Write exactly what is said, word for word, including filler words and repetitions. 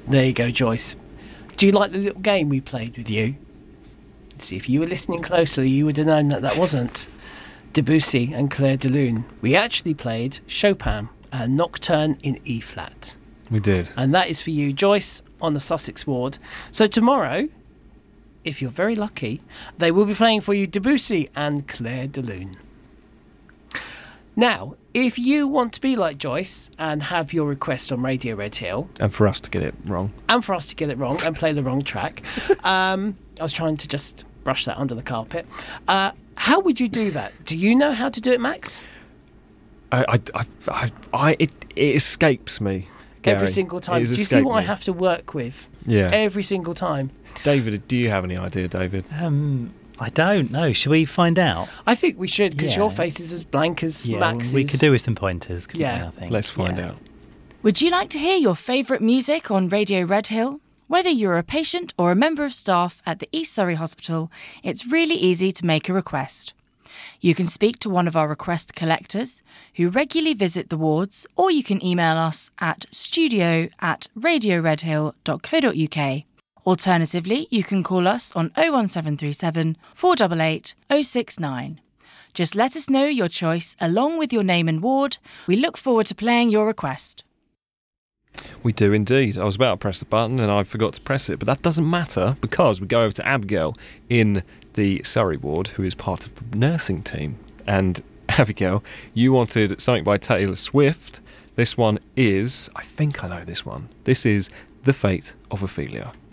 There you go, Joyce. Do you like the little game we played with you? See, if you were listening closely, you would have known that that wasn't Debussy and Claire de Lune. We actually played Chopin, a Nocturne in E flat. We did. And that is for you, Joyce, on the Sussex ward. So tomorrow, if you're very lucky, they will be playing for you Debussy and Claire de Lune. Now, if you want to be like Joyce and have your request on Radio Red Hill... And for us to get it wrong. And for us to get it wrong and play the wrong track. um, I was trying to just brush that under the carpet. Uh, how would you do that? Do you know how to do it, Max? I, I, I, I, I it, it escapes me, Gary. Every single time. Do you see what me. I have to work with? Yeah. Every single time. David, do you have any idea, David? Um... I don't know. Should we find out? I think we should, because yeah. your face is as blank as yeah, Max's. We could do with some pointers, yeah. we, I think. Let's find yeah. out. Would you like to hear your favourite music on Radio Red Hill? Whether you're a patient or a member of staff at the East Surrey Hospital, it's really easy to make a request. You can speak to one of our request collectors who regularly visit the wards, or you can email us at studio at radioredhill dot co dot uk. Alternatively, you can call us on oh one seven three seven, four eight eight, oh six nine. Just let us know your choice along with your name and ward. We look forward to playing your request. We do indeed. I was about to press the button and I forgot to press it, but that doesn't matter because we go over to Abigail in the Surrey ward, who is part of the nursing team. And Abigail, you wanted something by Taylor Swift. This one is, I think I know this one. This is The Fate of Ophelia.